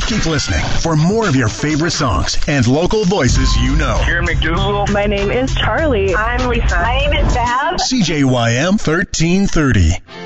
Keep listening for more of your favorite songs and local voices you know. Here, McDougal. My name is Charlie. I'm Lisa. My name is Bab. CJYM 1330.